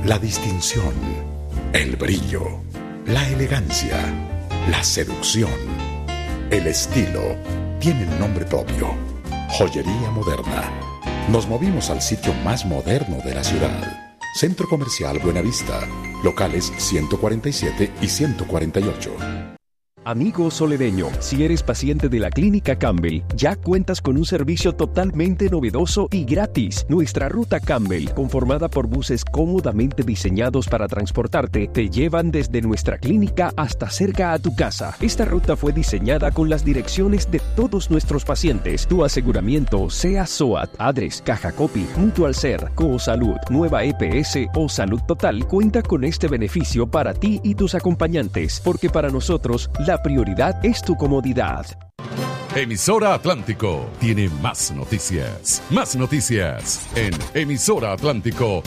La distinción, el brillo, la elegancia, la seducción, el estilo, tienen nombre propio. Joyería Moderna. Nos movimos al sitio más moderno de la ciudad. Centro Comercial Buenavista. Locales 147 y 148. Amigo soledeño, si eres paciente de la Clínica Campbell, ya cuentas con un servicio totalmente novedoso y gratis. Nuestra ruta Campbell, conformada por buses cómodamente diseñados para transportarte, te llevan desde nuestra clínica hasta cerca a tu casa. Esta ruta fue diseñada con las direcciones de todos nuestros pacientes. Tu aseguramiento, sea SOAT, ADRES, Caja Copy, Mutual Ser, Cosalud, Nueva EPS o Salud Total, cuenta con este beneficio para ti y tus acompañantes, porque para nosotros, la prioridad es tu comodidad. Emisora Atlántico tiene más noticias. Más noticias en Emisora Atlántico.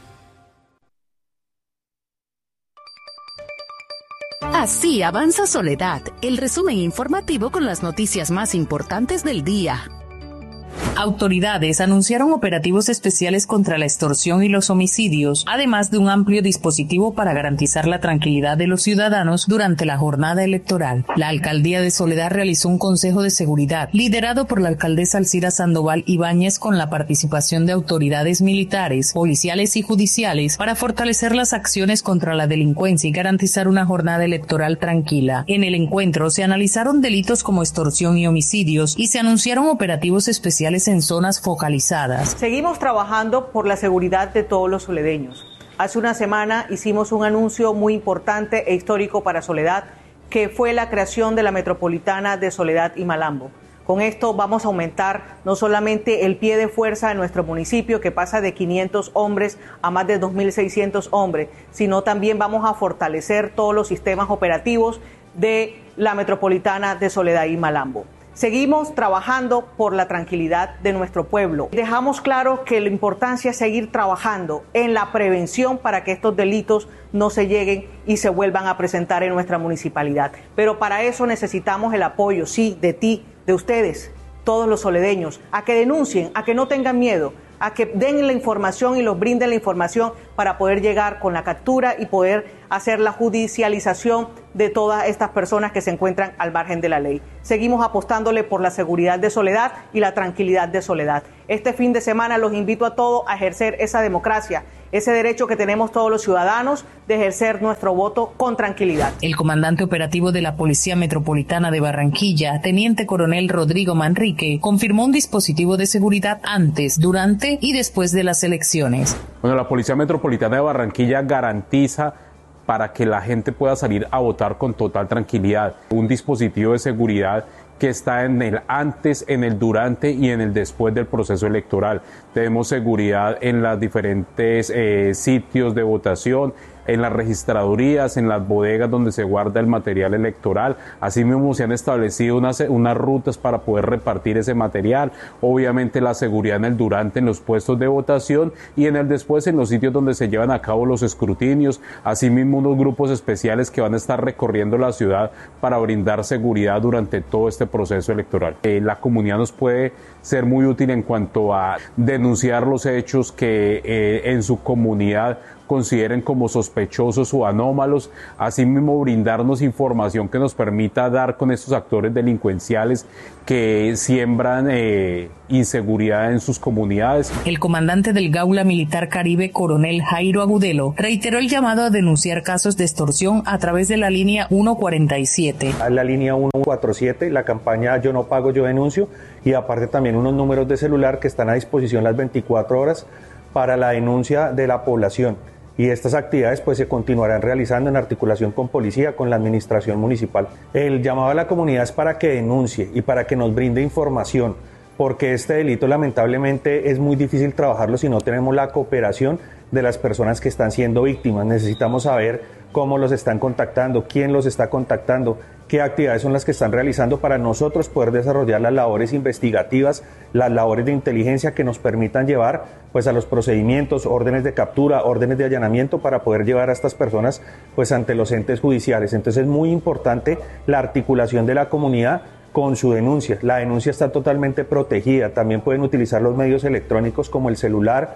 Así avanza Soledad, el resumen informativo con las noticias más importantes del día. Autoridades anunciaron operativos especiales contra la extorsión y los homicidios, además de un amplio dispositivo para garantizar la tranquilidad de los ciudadanos durante la jornada electoral. La alcaldía de Soledad realizó un consejo de seguridad, liderado por la alcaldesa Alcira Sandoval Ibáñez, con la participación de autoridades militares, policiales y judiciales, para fortalecer las acciones contra la delincuencia y garantizar una jornada electoral tranquila. En el encuentro se analizaron delitos como extorsión y homicidios y se anunciaron operativos especiales en zonas focalizadas. Seguimos trabajando por la seguridad de todos los soledeños. Hace una semana hicimos un anuncio muy importante e histórico para Soledad, que fue la creación de la Metropolitana de Soledad y Malambo. Con esto vamos a aumentar no solamente el pie de fuerza de nuestro municipio, que pasa de 500 hombres a más de 2.600 hombres, sino también vamos a fortalecer todos los sistemas operativos de la Metropolitana de Soledad y Malambo. Seguimos trabajando por la tranquilidad de nuestro pueblo. Dejamos claro que la importancia es seguir trabajando en la prevención para que estos delitos no se lleguen y se vuelvan a presentar en nuestra municipalidad. Pero para eso necesitamos el apoyo, sí, de ti, de ustedes, todos los soledeños, a que denuncien, a que no tengan miedo, a que den la información y los brinden la información para poder llegar con la captura y poder hacer la judicialización de todas estas personas que se encuentran al margen de la ley. Seguimos apostándole por la seguridad de Soledad y la tranquilidad de Soledad. Este fin de semana los invito a todos a ejercer esa democracia, ese derecho que tenemos todos los ciudadanos de ejercer nuestro voto con tranquilidad. El comandante operativo de la Policía Metropolitana de Barranquilla, Teniente Coronel Rodrigo Manrique, confirmó un dispositivo de seguridad antes, durante y después de las elecciones. Bueno, la Policía Metropolitana de Barranquilla garantiza para que la gente pueda salir a votar con total tranquilidad. Un dispositivo de seguridad que está en el antes, en el durante y en el después del proceso electoral. Tenemos seguridad en los diferentes sitios de votación, en las registradurías, en las bodegas donde se guarda el material electoral. Asimismo se han establecido unas rutas para poder repartir ese material. Obviamente la seguridad en el durante en los puestos de votación y en el después en los sitios donde se llevan a cabo los escrutinios. Asimismo unos grupos especiales que van a estar recorriendo la ciudad para brindar seguridad durante todo este proceso electoral. La comunidad nos puede ser muy útil en cuanto a denunciar los hechos que en su comunidad consideren como sospechosos o anómalos, asimismo brindarnos información que nos permita dar con estos actores delincuenciales que siembran inseguridad en sus comunidades. El comandante del Gaula Militar Caribe, Coronel Jairo Agudelo, reiteró el llamado a denunciar casos de extorsión a través de la línea 147. La línea 147, la campaña Yo no pago, yo denuncio, y aparte también unos números de celular que están a disposición las 24 horas para la denuncia de la población. Y estas actividades pues se continuarán realizando en articulación con policía, con la administración municipal. El llamado a la comunidad es para que denuncie y para que nos brinde información, porque este delito lamentablemente es muy difícil trabajarlo si no tenemos la cooperación de las personas que están siendo víctimas. Necesitamos saber cómo los están contactando, quién los está contactando, qué actividades son las que están realizando para nosotros poder desarrollar las labores investigativas, las labores de inteligencia que nos permitan llevar pues a los procedimientos, órdenes de captura, órdenes de allanamiento para poder llevar a estas personas pues ante los entes judiciales. Entonces es muy importante la articulación de la comunidad con su denuncia. La denuncia está totalmente protegida. También pueden utilizar los medios electrónicos como el celular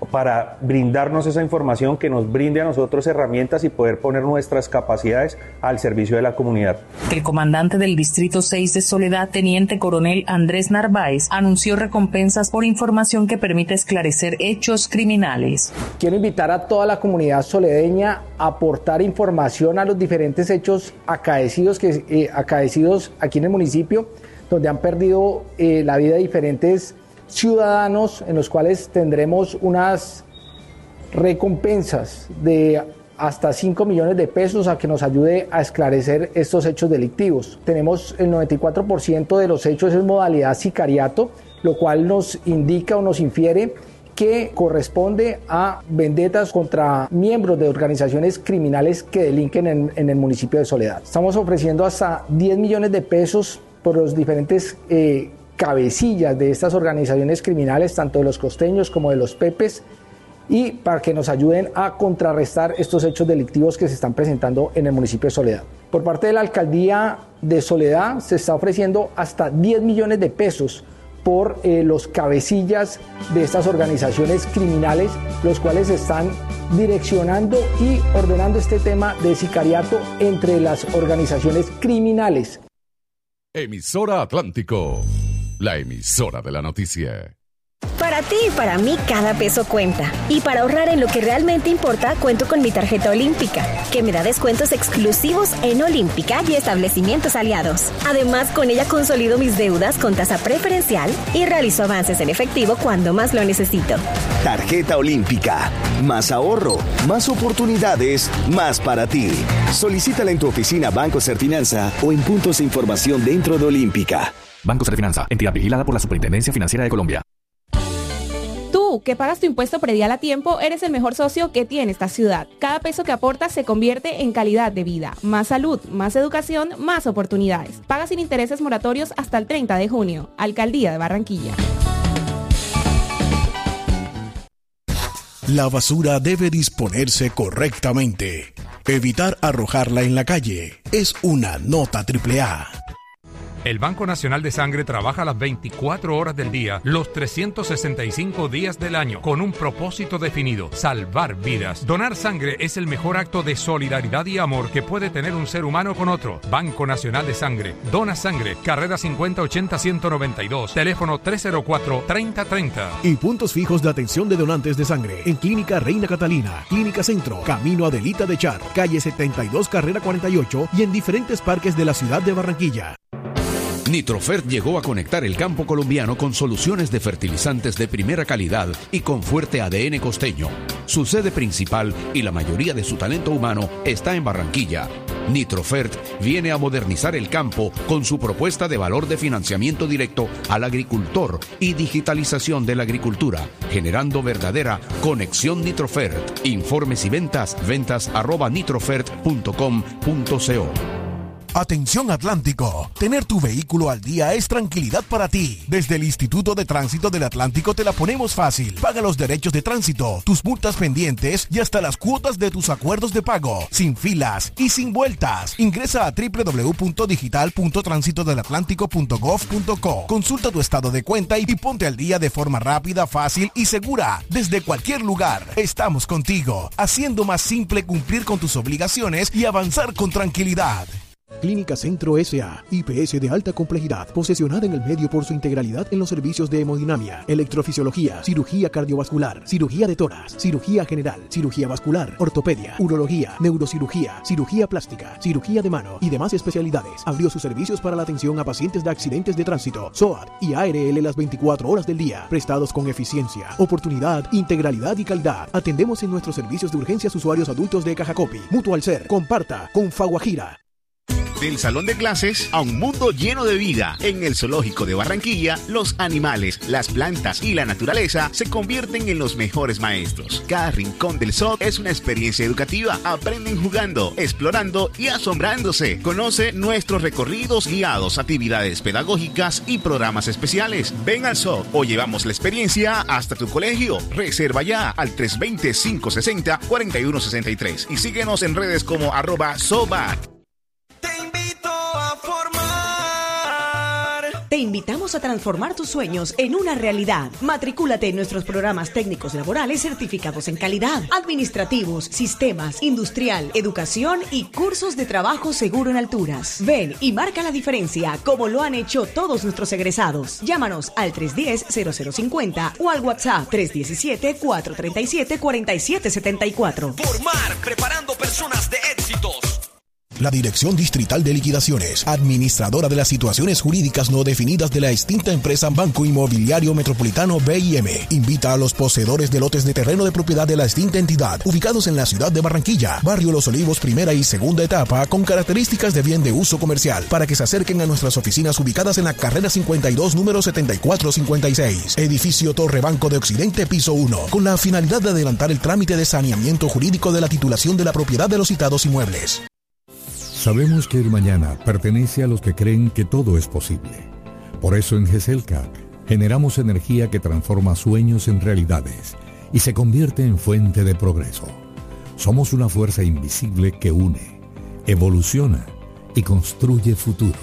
para brindarnos esa información, que nos brinde a nosotros herramientas y poder poner nuestras capacidades al servicio de la comunidad. El comandante del Distrito 6 de Soledad, Teniente Coronel Andrés Narváez, anunció recompensas por información que permite esclarecer hechos criminales. Quiero invitar a toda la comunidad soledeña a aportar información a los diferentes hechos acaecidos aquí en el municipio, donde han perdido la vida diferentes ciudadanos, en los cuales tendremos unas recompensas de hasta 5 millones de pesos a que nos ayude a esclarecer estos hechos delictivos. Tenemos el 94% de los hechos en modalidad sicariato, lo cual nos indica o nos infiere que corresponde a vendetas contra miembros de organizaciones criminales que delinquen en el municipio de Soledad. Estamos ofreciendo hasta 10 millones de pesos por los diferentes cabecillas de estas organizaciones criminales, tanto de los costeños como de los pepes, y para que nos ayuden a contrarrestar estos hechos delictivos que se están presentando en el municipio de Soledad. Por parte de la alcaldía de Soledad se está ofreciendo hasta 10 millones de pesos por los cabecillas de estas organizaciones criminales, los cuales están direccionando y ordenando este tema de sicariato entre las organizaciones criminales. Emisora Atlántico, la emisora de la noticia. Para ti y para mí cada peso cuenta. Y para ahorrar en lo que realmente importa, cuento con mi tarjeta Olímpica, que me da descuentos exclusivos en Olímpica y establecimientos aliados. Además, con ella consolido mis deudas con tasa preferencial y realizo avances en efectivo cuando más lo necesito. Tarjeta Olímpica. Más ahorro, más oportunidades, más para ti. Solicítala en tu oficina Banco Serfinanza o en puntos de información dentro de Olímpica. Banco Serfinanza, entidad vigilada por la Superintendencia Financiera de Colombia. Tú, que pagas tu impuesto predial a tiempo, eres el mejor socio que tiene esta ciudad. Cada peso que aportas se convierte en calidad de vida, más salud, más educación, más oportunidades. Paga sin intereses moratorios hasta el 30 de junio. Alcaldía de Barranquilla. La basura debe disponerse correctamente. Evitar arrojarla en la calle es una nota AAA. El Banco Nacional de Sangre trabaja las 24 horas del día, los 365 días del año, con un propósito definido: salvar vidas. Donar sangre es el mejor acto de solidaridad y amor que puede tener un ser humano con otro. Banco Nacional de Sangre. Dona sangre. Carrera 5080-192. Teléfono 304-3030. Y puntos fijos de atención de donantes de sangre en Clínica Reina Catalina, Clínica Centro, Camino Adelita de Char, calle 72, carrera 48 y en diferentes parques de la ciudad de Barranquilla. Nitrofert llegó a conectar el campo colombiano con soluciones de fertilizantes de primera calidad y con fuerte ADN costeño. Su sede principal y la mayoría de su talento humano está en Barranquilla. Nitrofert viene a modernizar el campo con su propuesta de valor de financiamiento directo al agricultor y digitalización de la agricultura, generando verdadera conexión Nitrofert. Informes y ventas@nitrofert.com.co. Atención Atlántico, tener tu vehículo al día es tranquilidad para ti. Desde el Instituto de Tránsito del Atlántico te la ponemos fácil. Paga los derechos de tránsito, tus multas pendientes y hasta las cuotas de tus acuerdos de pago, sin filas y sin vueltas. Ingresa a www.digital.transitodelatlántico.gov.co. Consulta tu estado de cuenta y ponte al día de forma rápida, fácil y segura. Desde cualquier lugar, estamos contigo, haciendo más simple cumplir con tus obligaciones y avanzar con tranquilidad. Clínica Centro S.A., IPS de alta complejidad, posesionada en el medio por su integralidad en los servicios de hemodinamia, electrofisiología, cirugía cardiovascular, cirugía de tórax, cirugía general, cirugía vascular, ortopedia, urología, neurocirugía, cirugía plástica, cirugía de mano y demás especialidades. Abrió sus servicios para la atención a pacientes de accidentes de tránsito, SOAT y ARL las 24 horas del día, prestados con eficiencia, oportunidad, integralidad y calidad. Atendemos en nuestros servicios de urgencias usuarios adultos de Cajacopi, Mutual Ser, Comparta, con Faguajira. Del salón de clases a un mundo lleno de vida. En el Zoológico de Barranquilla, los animales, las plantas y la naturaleza se convierten en los mejores maestros. Cada rincón del zoo es una experiencia educativa. Aprenden jugando, explorando y asombrándose. Conoce nuestros recorridos guiados, actividades pedagógicas y programas especiales. Ven al zoo o llevamos la experiencia hasta tu colegio. Reserva ya al 320-560-4163 y síguenos en redes como @zoobat. Te invito invitamos a transformar tus sueños en una realidad. Matricúlate en nuestros programas técnicos laborales certificados en calidad, administrativos, sistemas, industrial, educación y cursos de trabajo seguro en alturas. Ven y marca la diferencia como lo han hecho todos nuestros egresados. Llámanos al 310-0050 o al WhatsApp 317-437-4774. Formar, preparando personas de éxitos. La Dirección Distrital de Liquidaciones, administradora de las situaciones jurídicas no definidas de la extinta empresa Banco Inmobiliario Metropolitano BIM, invita a los poseedores de lotes de terreno de propiedad de la extinta entidad, ubicados en la ciudad de Barranquilla, barrio Los Olivos, primera y segunda etapa, con características de bien de uso comercial, para que se acerquen a nuestras oficinas ubicadas en la carrera 52, número 7456, edificio Torre Banco de Occidente, piso 1, con la finalidad de adelantar el trámite de saneamiento jurídico de la titulación de la propiedad de los citados inmuebles. Sabemos que el mañana pertenece a los que creen que todo es posible. Por eso en GESELCA generamos energía que transforma sueños en realidades y se convierte en fuente de progreso. Somos una fuerza invisible que une, evoluciona y construye futuro.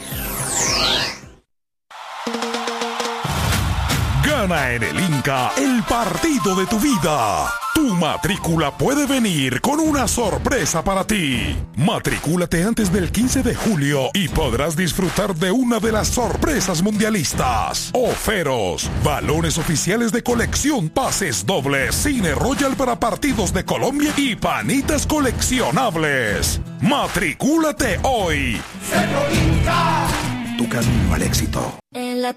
Gana en el Inca el partido de tu vida. Tu matrícula puede venir con una sorpresa para ti. Matricúlate antes del 15 de julio y podrás disfrutar de una de las sorpresas mundialistas. Oferos, balones oficiales de colección, pases dobles, cine Royal para partidos de Colombia y panitas coleccionables. Matricúlate hoy. Centro Inca. Tu camino al éxito. En la